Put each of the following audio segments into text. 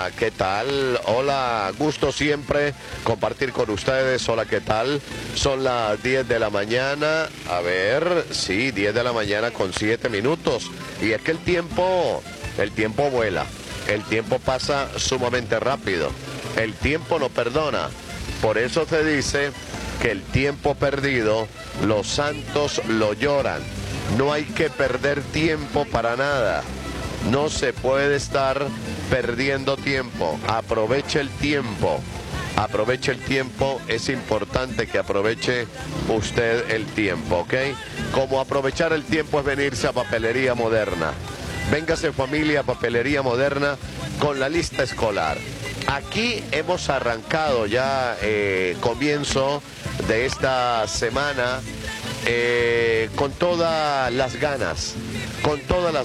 Hola, ¿qué tal? Hola, gusto siempre compartir con ustedes. Hola, ¿qué tal? Son las 10 de la mañana. A ver, sí, 10 de la mañana con 7 minutos. Y es que el tiempo vuela. El tiempo pasa sumamente rápido. El tiempo no perdona. Por eso se dice que el tiempo perdido, los santos lo lloran. No hay que perder tiempo para nada. No se puede estar perdiendo tiempo. Aproveche el tiempo. Aproveche el tiempo. Es importante que aproveche usted el tiempo, ¿ok? Como aprovechar el tiempo es venirse a Papelería Moderna. Véngase familia a Papelería Moderna con la lista escolar. Aquí hemos arrancado ya comienzo de esta semana con todas las ganas, con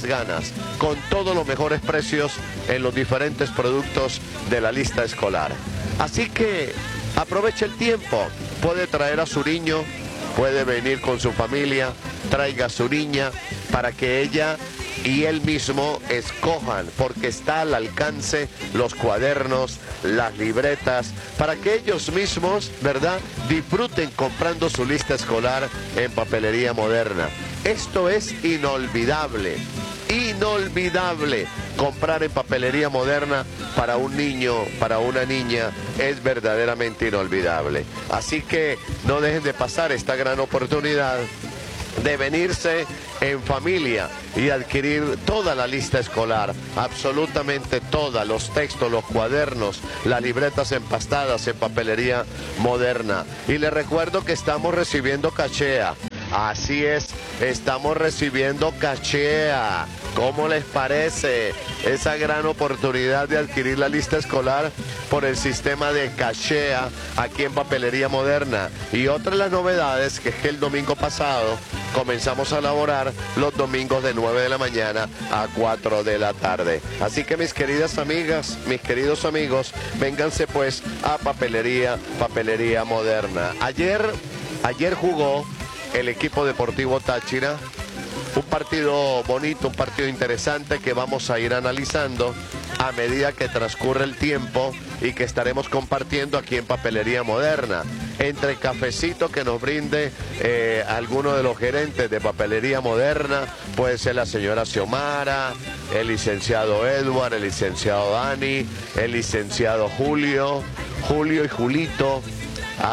todos los mejores precios en los diferentes productos de la lista escolar. Así que aproveche el tiempo, puede traer a su niño, puede venir con su familia, traiga a su niña para que ella y él mismo escojan, porque está al alcance los cuadernos, las libretas, para que ellos mismos, ¿verdad?, disfruten comprando su lista escolar en Papelería Moderna. Esto es inolvidable, inolvidable. Comprar en Papelería Moderna para un niño, para una niña, es verdaderamente inolvidable. Así que no dejen de pasar esta gran oportunidad de venirse en familia y adquirir toda la lista escolar, absolutamente toda, los textos, los cuadernos, las libretas empastadas en Papelería Moderna. Y les recuerdo que estamos recibiendo cachea. Así es, estamos recibiendo cachea. ¿Cómo les parece esa gran oportunidad de adquirir la lista escolar por el sistema de cachea aquí en Papelería Moderna? Y otra de las novedades que es que el domingo pasado comenzamos a laborar los domingos de 9 de la mañana a 4 de la tarde. Así que mis queridas amigas, mis queridos amigos, vénganse pues a Papelería Moderna. Ayer jugó el equipo deportivo Táchira, un partido bonito, un partido interesante que vamos a ir analizando a medida que transcurre el tiempo y que estaremos compartiendo aquí en Papelería Moderna. Entre cafecito que nos brinde alguno de los gerentes de Papelería Moderna, puede ser la señora Xiomara, el licenciado Edward, el licenciado Dani, el licenciado Julio y Julito. A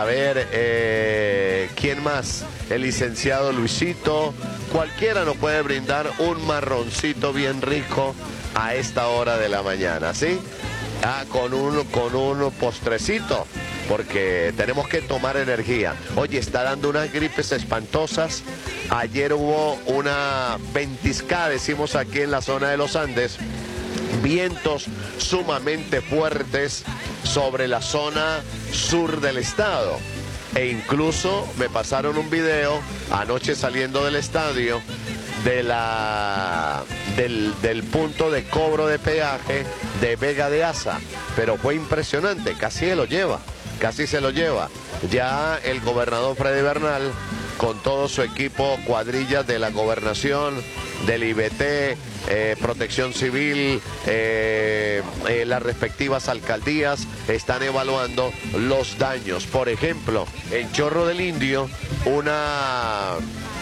ver, ¿quién más? El licenciado Luisito. Cualquiera nos puede brindar un marroncito bien rico a esta hora de la mañana, ¿sí? Con un postrecito, porque tenemos que tomar energía. Oye, está dando unas gripes espantosas. Ayer hubo una ventiscada, decimos aquí en la zona de los Andes, vientos sumamente fuertes sobre la zona sur del estado. E incluso me pasaron un video anoche saliendo del estadio del punto de cobro de peaje de Vega de Asa, pero fue impresionante, casi se lo lleva. Ya el gobernador Freddy Bernal, con todo su equipo, cuadrillas de la gobernación, del IBT, Protección Civil, las respectivas alcaldías están evaluando los daños. Por ejemplo, en Chorro del Indio, una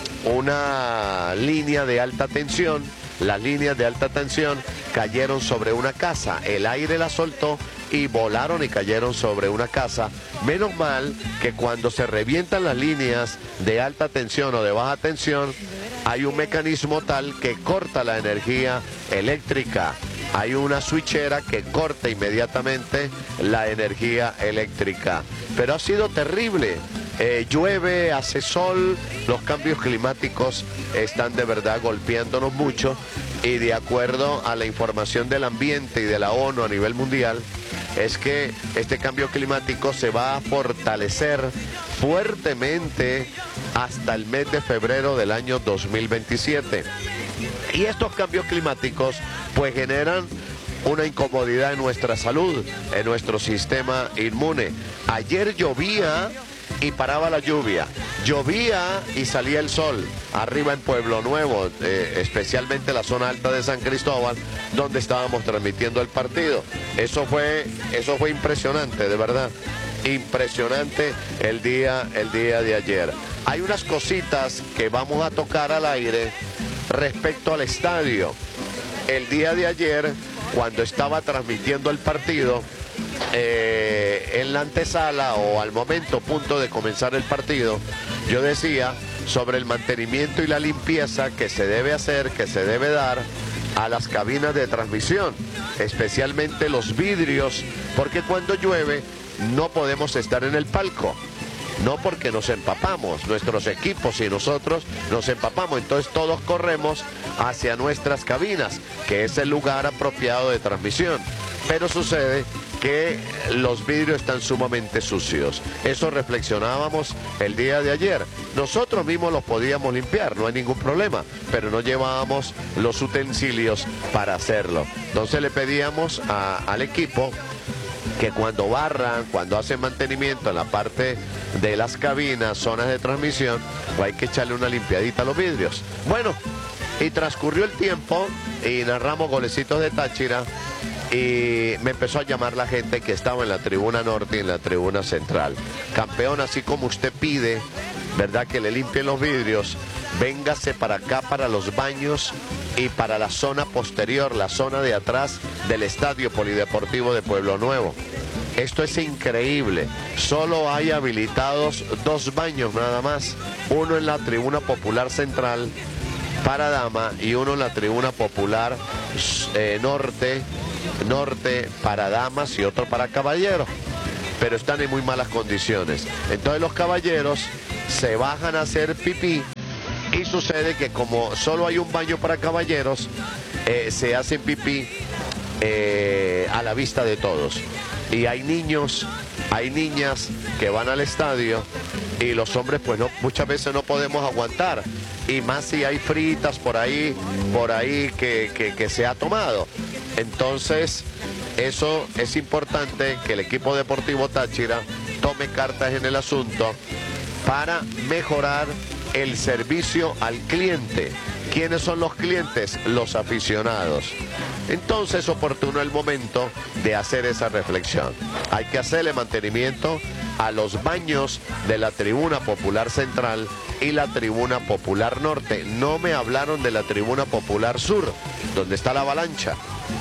línea de alta tensión, las líneas de alta tensión cayeron sobre una casa, el aire la soltó y volaron y cayeron sobre una casa. Menos mal que cuando se revientan las líneas de alta tensión o de baja tensión, hay un mecanismo tal que corta la energía eléctrica. Hay una switchera que corta inmediatamente la energía eléctrica. Pero ha sido terrible. Llueve, hace sol, los cambios climáticos están de verdad golpeándonos mucho, y de acuerdo a la información del ambiente y de la ONU a nivel mundial, es que este cambio climático se va a fortalecer fuertemente hasta el mes de febrero del año 2027. Y estos cambios climáticos pues generan una incomodidad en nuestra salud, en nuestro sistema inmune. Ayer llovía y paraba la lluvia. Llovía y salía el sol. Arriba en Pueblo Nuevo, especialmente la zona alta de San Cristóbal, donde estábamos transmitiendo el partido. Eso fue impresionante, de verdad. Impresionante el día de ayer. Hay unas cositas que vamos a tocar al aire respecto al estadio. El día de ayer, cuando estaba transmitiendo el partido, en la antesala o al momento punto de comenzar el partido, yo decía sobre el mantenimiento y la limpieza que se debe hacer, que se debe dar a las cabinas de transmisión, especialmente los vidrios, porque cuando llueve no podemos estar en el palco. No, porque nos empapamos, nuestros equipos y nosotros nos empapamos, entonces todos corremos hacia nuestras cabinas, que es el lugar apropiado de transmisión. Pero sucede que los vidrios están sumamente sucios. Eso reflexionábamos el día de ayer. Nosotros mismos los podíamos limpiar, no hay ningún problema, pero no llevábamos los utensilios para hacerlo. Entonces le pedíamos al equipo que cuando barran, cuando hacen mantenimiento en la parte de las cabinas, zonas de transmisión, pues hay que echarle una limpiadita a los vidrios. Bueno, y transcurrió el tiempo y narramos golecitos de Táchira y me empezó a llamar la gente que estaba en la tribuna norte y en la tribuna central. Campeón, así como usted pide, ¿verdad?, que le limpien los vidrios, véngase para acá, para los baños y para la zona posterior, la zona de atrás del Estadio Polideportivo de Pueblo Nuevo. Esto es increíble. Solo hay habilitados 2 baños nada más. Uno en la tribuna popular central para dama y uno en la tribuna popular norte para damas y otro para caballeros. Pero están en muy malas condiciones. Entonces los caballeros se bajan a hacer pipí. Y sucede que como solo hay un baño para caballeros, se hacen pipí a la vista de todos. Y hay niños, hay niñas que van al estadio y los hombres pues no, muchas veces no podemos aguantar. Y más si hay fritas por ahí que se ha tomado. Entonces, eso es importante que el equipo deportivo Táchira tome cartas en el asunto para mejorar el servicio al cliente. ¿Quiénes son los clientes? Los aficionados. Entonces es oportuno el momento de hacer esa reflexión. Hay que hacerle mantenimiento a los baños de la tribuna popular central y la tribuna popular norte. No me hablaron de la tribuna popular sur, donde está la avalancha.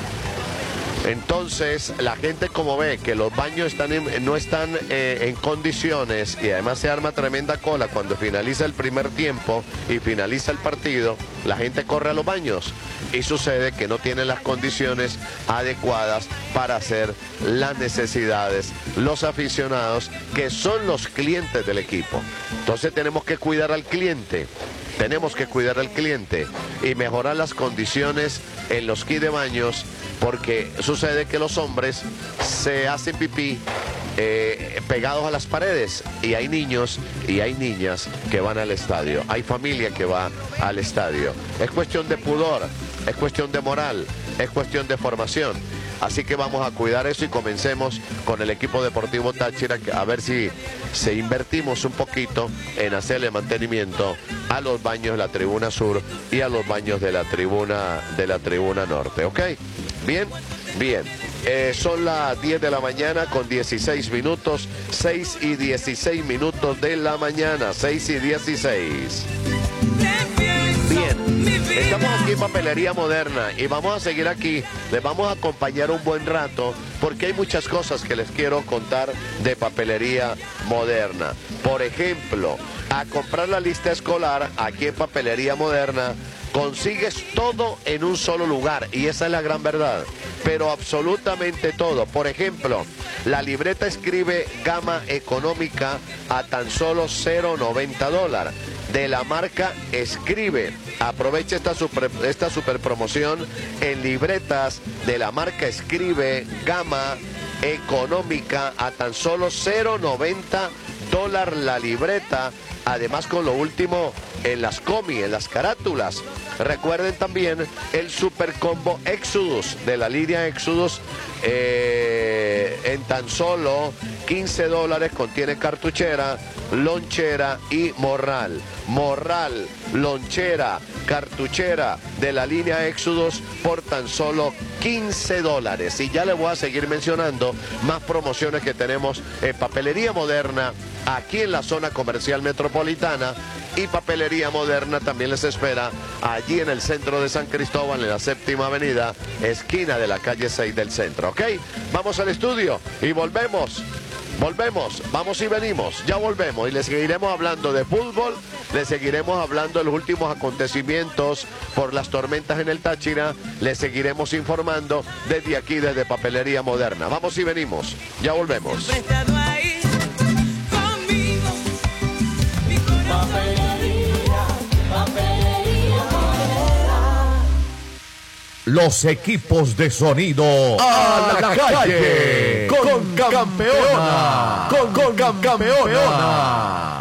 Entonces, la gente como ve que los baños no están en condiciones y además se arma tremenda cola cuando finaliza el primer tiempo y finaliza el partido, la gente corre a los baños y sucede que no tienen las condiciones adecuadas para hacer las necesidades los aficionados, que son los clientes del equipo. Entonces tenemos que cuidar al cliente. Tenemos que cuidar al cliente y mejorar las condiciones en los kits de baños, porque sucede que los hombres se hacen pipí pegados a las paredes y hay niños y hay niñas que van al estadio, hay familia que va al estadio. Es cuestión de pudor, es cuestión de moral, es cuestión de formación. Así que vamos a cuidar eso y comencemos con el equipo deportivo Táchira a ver si invertimos un poquito en hacerle mantenimiento a los baños de la tribuna sur y a los baños de la tribuna norte, ¿ok? Bien, bien. Son las 10 de la mañana con 16 minutos, 6 y 16 minutos de la mañana, 6 y 16. Bien, estamos aquí en Papelería Moderna y vamos a seguir aquí, les vamos a acompañar un buen rato porque hay muchas cosas que les quiero contar de Papelería Moderna. Por ejemplo, a comprar la lista escolar aquí en Papelería Moderna, consigues todo en un solo lugar y esa es la gran verdad, pero absolutamente todo. Por ejemplo, la libreta Escribe Gama Económica a tan solo $0.90 de la marca Escribe. Aprovecha esta super promoción en libretas de la marca Escribe Gama Económica a tan solo $0.90 la libreta. Además, con lo último en las comi, en las carátulas. Recuerden también el super combo Exodus de la línea Exodus en tan solo $15, contiene cartuchera, lonchera y morral. Morral, lonchera, cartuchera de la línea Éxodos por tan solo $15. Y ya le voy a seguir mencionando más promociones que tenemos en Papelería Moderna aquí en la zona comercial metropolitana, y Papelería Moderna también les espera allí en el centro de San Cristóbal, en la 7ª Avenida, esquina de la calle 6 del centro. ¿Ok? Vamos al estudio y volvemos, vamos y venimos, ya volvemos y les seguiremos hablando de fútbol, les seguiremos hablando de los últimos acontecimientos por las tormentas en el Táchira, les seguiremos informando desde aquí, desde Papelería Moderna. Vamos y venimos, ya volvemos. Los equipos de sonido a la calle con campeona, con campeona.